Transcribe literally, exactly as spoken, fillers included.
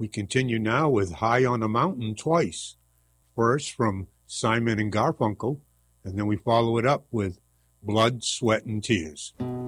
We continue now with High on a Mountain twice. First from Simon and Garfunkel, and then we follow it up with Blood, Sweat, and Tears.